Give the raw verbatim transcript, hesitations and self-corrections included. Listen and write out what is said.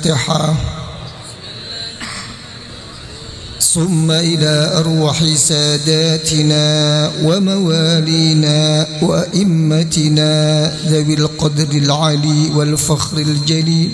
الفاتحة. ثم إلى أرواح ساداتنا وموالينا وأئمتنا ذوي القدر العلي والفخر الجليل